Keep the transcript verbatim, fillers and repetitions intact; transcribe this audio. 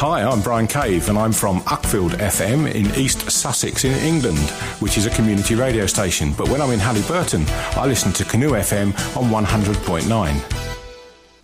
Hi, I'm Brian Cave and I'm from Uckfield F M in East Sussex in England, which is a community radio station. But when I'm in Halliburton, I listen to Canoe F M on one hundred point nine.